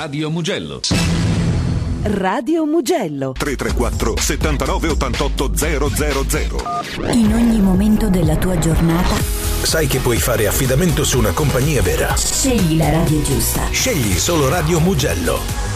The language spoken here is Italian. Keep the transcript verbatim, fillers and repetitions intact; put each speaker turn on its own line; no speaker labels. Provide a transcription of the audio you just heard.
Radio Mugello.
Radio Mugello
tre tre quattro settantanove ottantotto zero zero zero.
In ogni momento della tua giornata
sai che puoi fare affidamento su una compagnia vera.
Scegli la radio giusta.
Scegli solo Radio Mugello.